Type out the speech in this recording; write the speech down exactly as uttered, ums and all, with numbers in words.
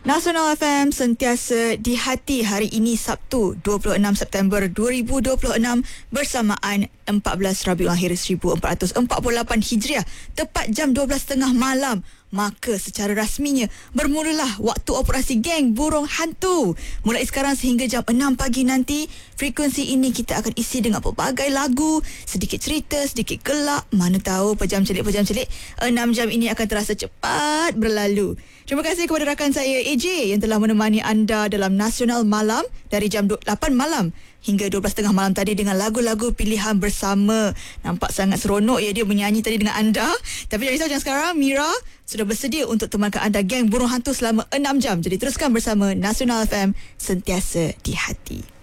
Nasional F M sentiasa di hati. Hari ini Sabtu dua puluh enam September dua ribu dua puluh enam bersamaan empat belas Rabiul Akhir seribu empat ratus empat puluh lapan Hijriah, tepat jam dua belas tiga puluh malam. Maka secara rasminya bermulalah waktu operasi geng burung hantu. Mulai sekarang sehingga jam enam pagi nanti, frekuensi ini kita akan isi dengan pelbagai lagu, sedikit cerita, sedikit gelak. Mana tahu pejam celik-pejam celik, enam jam ini akan terasa cepat berlalu. Terima kasih kepada rakan saya A J yang telah menemani anda dalam Nasional Malam dari jam lapan malam hingga dua belas tiga puluh malam tadi dengan lagu-lagu pilihan bersama. Nampak sangat seronok ya dia menyanyi tadi dengan anda. Tapi jangan risau, jangan sekarang. Mira sudah bersedia untuk temankan anda geng burung hantu selama enam jam. Jadi teruskan bersama Nasional F M, sentiasa di hati.